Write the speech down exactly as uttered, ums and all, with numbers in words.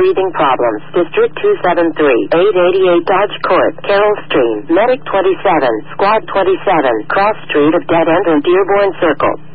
breathing problems. District two seven three, eight eighty-eight Dodge Court, Carroll Stream, Medic twenty-seven, Squad twenty-seven, Cross Street of Dead End and Dearborn Circle.